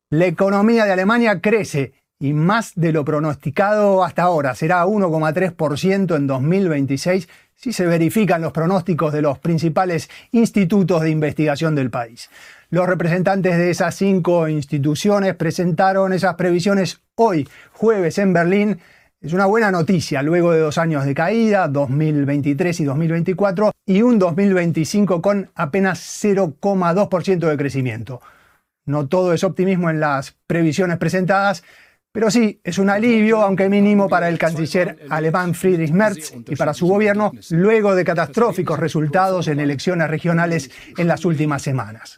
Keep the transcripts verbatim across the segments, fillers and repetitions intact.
La economía de Alemania crece y más de lo pronosticado hasta ahora. Será uno coma tres por ciento en dos mil veintiséis si se verifican los pronósticos de los principales institutos de investigación del país. Los representantes de esas cinco instituciones presentaron esas previsiones hoy, jueves, en Berlín. Es una buena noticia luego de dos años de caída, dos mil veintitrés y dos mil veinticuatro, y un dos mil veinticinco con apenas cero coma dos por ciento de crecimiento. No todo es optimismo en las previsiones presentadas, pero sí es un alivio, aunque mínimo, para el canciller alemán Friedrich Merz y para su gobierno, luego de catastróficos resultados en elecciones regionales en las últimas semanas.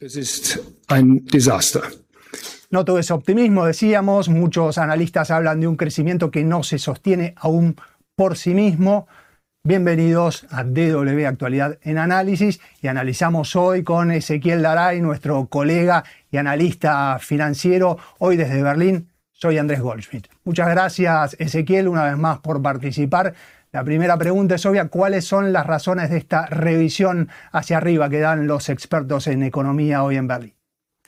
No todo es optimismo, decíamos. Muchos analistas hablan de un crecimiento que no se sostiene aún por sí mismo. Bienvenidos a D W Actualidad en Análisis, y analizamos hoy con Ezequiel Daray, nuestro colega y analista financiero, hoy desde Berlín. Soy Andrés Goldschmidt. Muchas gracias, Ezequiel, una vez más por participar. La primera pregunta es obvia: ¿cuáles son las razones de esta revisión hacia arriba que dan los expertos en economía hoy en Berlín?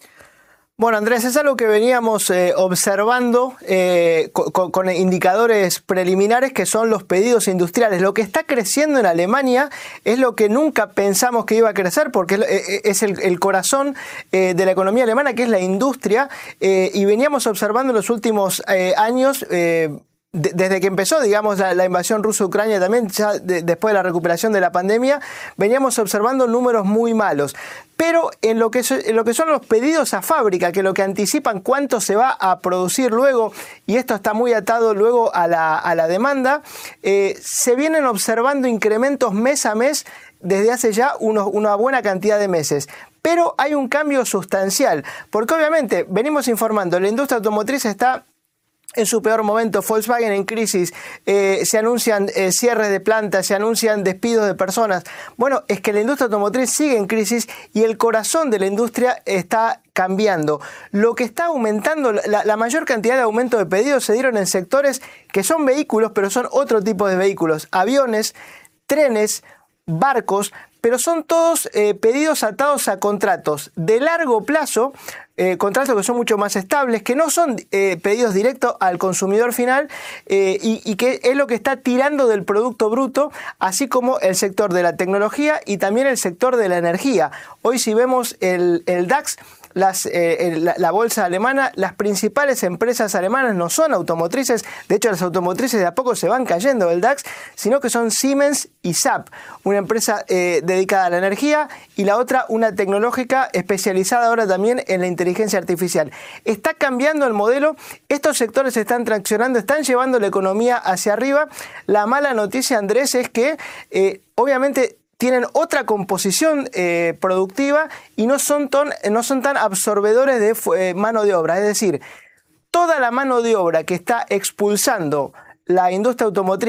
Bueno, Andrés, es algo que veníamos eh, observando eh, con, con indicadores preliminares, que son los pedidos industriales. Lo que está creciendo en Alemania es lo que nunca pensamos que iba a crecer, porque es el, el corazón eh, de la economía alemana, que es la industria, eh, y veníamos observando en los últimos eh, años... Eh, De, desde que empezó, digamos, la, la invasión rusa-Ucrania, también ya de, después de la recuperación de la pandemia, veníamos observando números muy malos. Pero en lo que, so, en lo que son los pedidos a fábrica, que lo que anticipan cuánto se va a producir luego, y esto está muy atado luego a la, a la demanda, eh, se vienen observando incrementos mes a mes desde hace ya unos, una buena cantidad de meses. Pero hay un cambio sustancial, porque obviamente venimos informando, la industria automotriz está en su peor momento, Volkswagen en crisis, eh, se anuncian eh, cierres de plantas, se anuncian despidos de personas. Bueno, es que la industria automotriz sigue en crisis y el corazón de la industria está cambiando. Lo que está aumentando, la, la mayor cantidad de aumento de pedidos se dieron en sectores que son vehículos, pero son otro tipo de vehículos: aviones, trenes, barcos, pero son todos eh, pedidos atados a contratos de largo plazo, eh, contratos que son mucho más estables, que no son eh, pedidos directos al consumidor final, eh, y, y que es lo que está tirando del Producto Bruto, así como el sector de la tecnología y también el sector de la energía. Hoy, si vemos el, el DAX, Las, eh, la, la bolsa alemana, las principales empresas alemanas no son automotrices. De hecho, las automotrices de a poco se van cayendo del DAX, sino que son Siemens y S A P, una empresa eh, dedicada a la energía, y la otra una tecnológica especializada ahora también en la inteligencia artificial. Está cambiando el modelo, estos sectores están traccionando, están llevando la economía hacia arriba. La mala noticia, Andrés, es que eh, obviamente tienen otra composición eh, productiva y no son, ton, no son tan absorbedores de eh, mano de obra. Es decir, toda la mano de obra que está expulsando la industria automotriz